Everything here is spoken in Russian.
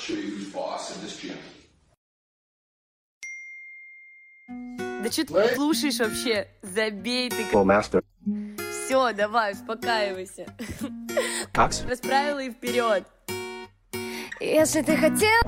Да что ты слушаешь вообще? Забей ты. Все, давай, успокаивайся. Какс? Расправила и вперед. Если ты хотел...